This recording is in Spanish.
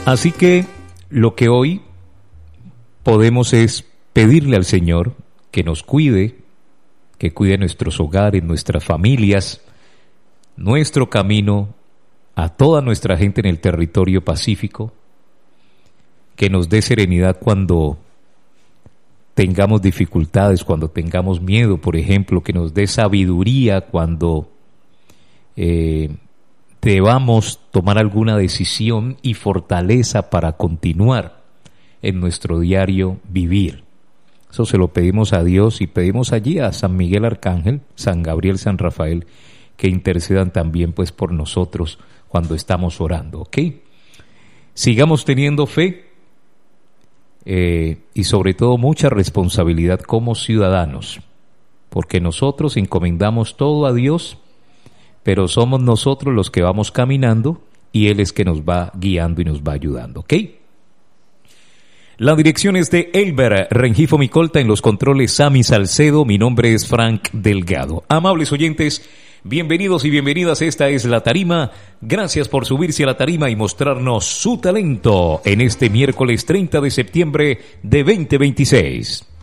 Así que lo que hoy podemos es pedirle al Señor que nos cuide, que cuide nuestros hogares, nuestras familias, nuestro camino, a toda nuestra gente en el territorio pacífico, que nos dé serenidad cuando tengamos dificultades, cuando tengamos miedo, por ejemplo, que nos dé sabiduría cuando debamos tomar alguna decisión y fortaleza para continuar en nuestro diario vivir. Eso se lo pedimos a Dios y pedimos allí a San Miguel Arcángel, San Gabriel, San Rafael, que intercedan también pues por nosotros cuando estamos orando, ¿ok? Sigamos teniendo fe y sobre todo mucha responsabilidad como ciudadanos, porque nosotros encomendamos todo a Dios, pero somos nosotros los que vamos caminando y Él es que nos va guiando y nos va ayudando, ¿ok? La dirección es de Elber Rengifo Micolta, en los controles Sami Salcedo. Mi nombre es Frank Delgado. Amables oyentes, bienvenidos y bienvenidas. Esta es La Tarima. Gracias por subirse a la tarima y mostrarnos su talento en este miércoles 30 de septiembre de 2026.